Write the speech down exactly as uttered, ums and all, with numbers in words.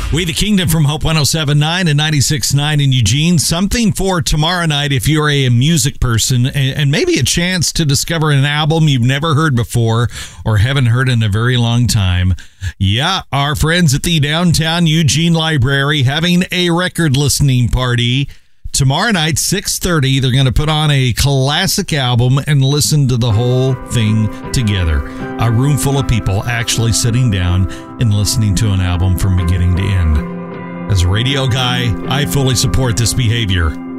We the Kingdom from Hope one oh seven point nine and ninety-six point nine in Eugene. Something for tomorrow night if you're a music person, and maybe a chance to discover an album you've never heard before or haven't heard in a very long time. Yeah, our friends at the Downtown Eugene Library having a record listening party. Tomorrow night, six thirty, they're going to put on a classic album and listen to the whole thing together. A room full of people actually sitting down and listening to an album from beginning to end. As a radio guy, I fully support this behavior.